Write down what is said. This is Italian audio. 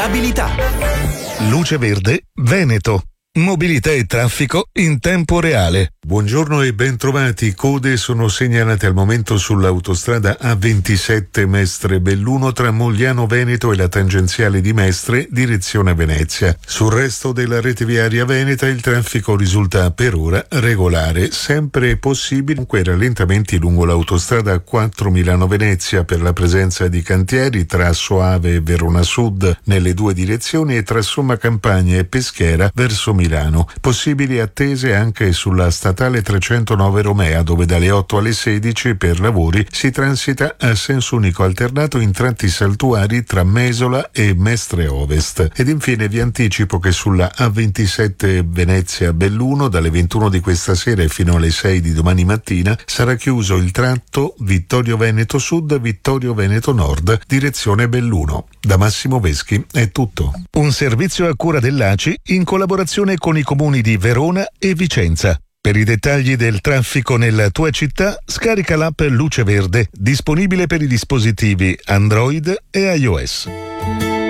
viabilità. Luce Verde Veneto. Mobilità e traffico in tempo reale. Buongiorno e ben trovati. Code sono segnalate al momento sull'autostrada A27 Mestre-Belluno tra Mogliano Veneto e la tangenziale di Mestre, direzione Venezia. Sul resto della rete viaria veneta il traffico risulta per ora regolare. Sempre possibili comunque rallentamenti lungo l'autostrada A4 Milano-Venezia per la presenza di cantieri tra Soave e Verona Sud nelle due direzioni e tra Somma Campagna e Peschiera verso Milano. Possibili attese anche sulla statale 309 Romea, dove dalle 8 alle 16 per lavori si transita a senso unico alternato in tratti saltuari tra Mesola e Mestre Ovest. Ed infine vi anticipo che sulla A27 Venezia-Belluno dalle 21 di questa sera e fino alle 6 di domani mattina sarà chiuso il tratto Vittorio Veneto Sud, Vittorio Veneto Nord, direzione Belluno. Da Massimo Veschi è tutto. Un servizio a cura dell'ACI in collaborazione con i comuni di Verona e Vicenza. Per i dettagli del traffico nella tua città, scarica l'app Luce Verde, disponibile per i dispositivi Android e iOS.